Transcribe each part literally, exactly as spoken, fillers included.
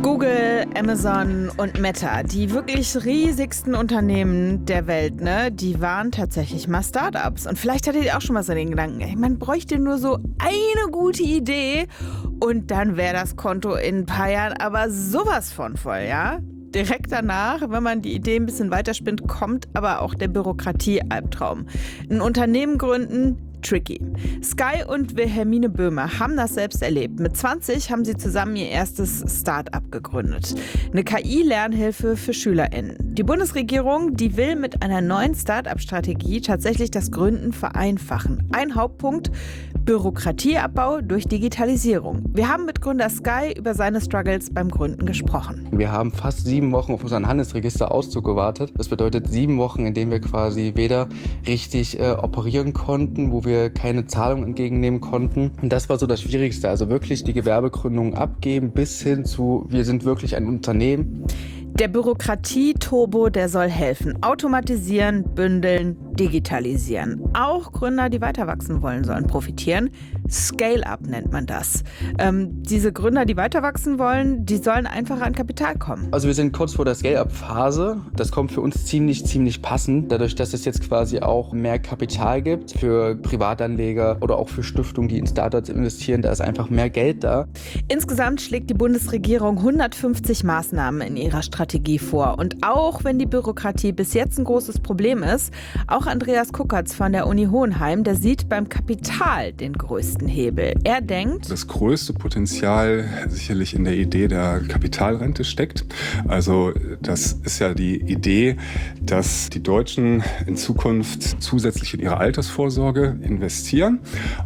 Google, Amazon und Meta, die wirklich riesigsten Unternehmen der Welt, ne, die waren tatsächlich mal Startups. Und vielleicht hattet ihr auch schon mal so den Gedanken, ey, man bräuchte nur so eine gute Idee und dann wäre das Konto in ein paar Jahren aber sowas von voll, ja? Direkt danach, wenn man die Idee ein bisschen weiterspinnt, kommt aber auch der Bürokratie-Albtraum. Ein Unternehmen gründen, tricky. Sky und Wilhelmine Böhme haben das selbst erlebt. Mit zwanzig haben sie zusammen ihr erstes Start-up gegründet. Eine K I-Lernhilfe für SchülerInnen. Die Bundesregierung, die will mit einer neuen Start-up-Strategie tatsächlich das Gründen vereinfachen. Ein Hauptpunkt: Bürokratieabbau durch Digitalisierung. Wir haben mit Gründer Sky über seine Struggles beim Gründen gesprochen. Wir haben fast sieben Wochen auf unseren Handelsregisterauszug gewartet. Das bedeutet sieben Wochen, in denen wir quasi weder richtig äh, operieren konnten, wo wir keine Zahlung entgegennehmen konnten. Und das war so das Schwierigste. Also wirklich die Gewerbegründung abgeben bis hin zu, wir sind wirklich ein Unternehmen. Der Bürokratie-Turbo, der soll helfen. Automatisieren, bündeln, digitalisieren. Auch Gründer, die weiter wachsen wollen, sollen profitieren. Scale-up nennt man das. Ähm, diese Gründer, die weiter wachsen wollen, die sollen einfach an Kapital kommen. Also wir sind kurz vor der Scale-up-Phase. Das kommt für uns ziemlich, ziemlich passend. Dadurch, dass es jetzt quasi auch mehr Kapital gibt für Privatanleger oder auch für Stiftungen, die in Startups investieren. Da ist einfach mehr Geld da. Insgesamt schlägt die Bundesregierung hundertfünfzig Maßnahmen in ihrer Strategie vor. Und auch wenn die Bürokratie bis jetzt ein großes Problem ist, auch Andreas Kuckertz von der Uni Hohenheim, der sieht beim Kapital den größten Hebel. Er denkt, das größte Potenzial sicherlich in der Idee der Kapitalrente steckt. Also das ist ja die Idee, dass die Deutschen in Zukunft zusätzlich in ihre Altersvorsorge investieren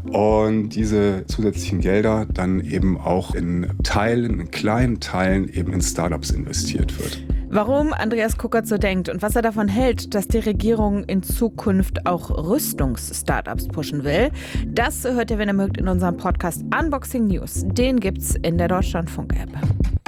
und diese zusätzlichen Gelder dann eben auch in Teilen, in kleinen Teilen eben in Startups investiert wird. Warum Andreas Kuckertz so denkt und was er davon hält, dass die Regierung in Zukunft auch Rüstungs-Startups pushen will, das hört ihr, wenn ihr mögt, in unserem Podcast Unboxing News. Den gibt's in der Deutschlandfunk-App.